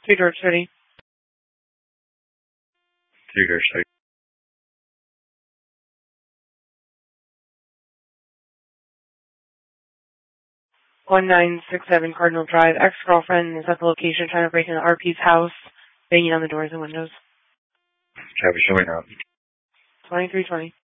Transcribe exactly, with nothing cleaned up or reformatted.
Two George City. Two George City. one nine six seven Cardinal Drive. Ex-girlfriend is at the location trying to break into R P's house, banging on the doors and windows. Copy, showing up. twenty-three twenty.